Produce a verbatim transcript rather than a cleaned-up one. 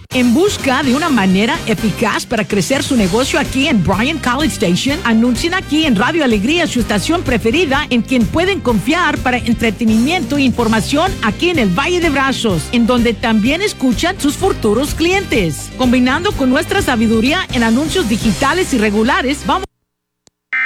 En busca de una manera eficaz para crecer su negocio aquí en Bryan College Station, anuncien aquí en Radio Alegría su estación preferida en quien pueden confiar para entretenimiento e información aquí en el Valle de Brazos, en donde también escuchan sus futuros clientes. Combinando con nuestra sabiduría en anuncios digitales y regulares, vamos